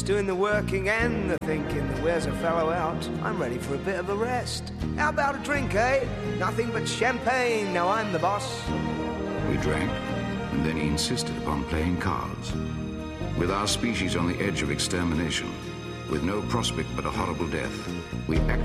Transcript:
doing the working and the thinking that wears a fellow out. I'm ready for a bit of a rest. How about a drink, eh? Nothing but champagne, now I'm the boss. We drank, and then he insisted upon playing cards. With our species on the edge of extermination, with no prospect but a horrible death, we acted